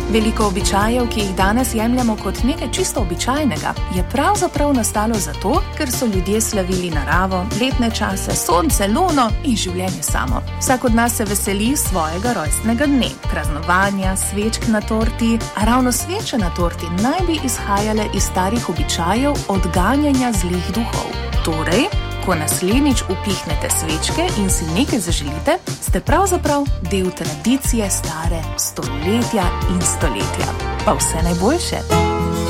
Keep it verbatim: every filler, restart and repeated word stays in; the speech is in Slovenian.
Veliko običajev, ki jih danes jemljamo kot nekaj čisto običajnega, je pravzaprav nastalo zato, ker so ljudje slavili naravo, letne čase, sonce, luno in življenje samo. Vsak od nas se veseli svojega rojstnega dne, praznovanja, svečk na torti, a ravno sveče na torti naj bi izhajale iz starih običajev odganjanja zlih duhov. Torej, ko naslednjič upihnete svečke in si nekaj zaželite, ste pravzaprav del tradicije stare stoletja in stoletja. Pa vse najboljše!